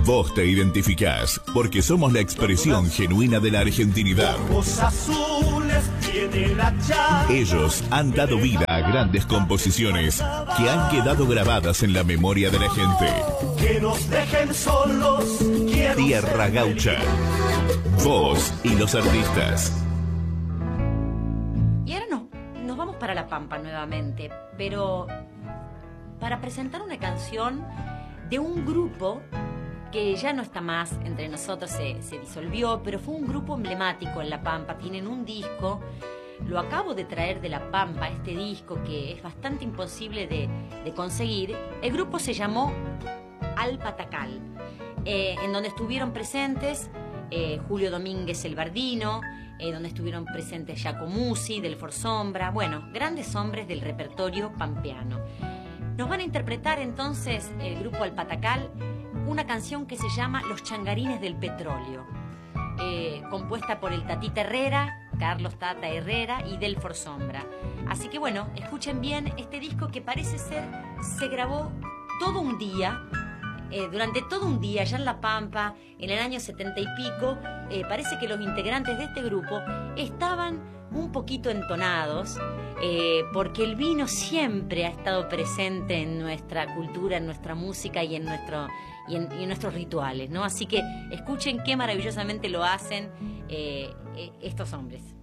Vos te identificás porque somos la expresión genuina de la argentinidad. Ellos han dado vida a grandes composiciones que han quedado grabadas en la memoria de la gente. Que nos dejen solos. Tierra Gaucha. Vos y los artistas. Y ahora nos vamos para La Pampa nuevamente, pero para presentar una canción de un grupo que ya no está más entre nosotros, se disolvió, pero fue un grupo emblemático en La Pampa. Tienen un disco, lo acabo de traer de La Pampa, este disco que es bastante imposible de conseguir. El grupo se llamó Al Patacal, en donde estuvieron presentes Julio Domínguez el Bardino, donde estuvieron presentes Jaco Musi, Delfor Sombra, bueno, grandes hombres del repertorio pampeano. Nos van a interpretar entonces el grupo Al Patacal una canción que se llama Los Changarines del Petróleo, compuesta por el Tatita Herrera, Carlos Tata Herrera y Delfor Sombra. Así que bueno, escuchen bien este disco que parece ser, se grabó todo un día, durante todo un día, allá en La Pampa, en el año 70 y pico. Parece que los integrantes de este grupo estaban un poquito entonados, porque el vino siempre ha estado presente en nuestra cultura, en nuestra música y en nuestros rituales, ¿no? Así que escuchen qué maravillosamente lo hacen estos hombres.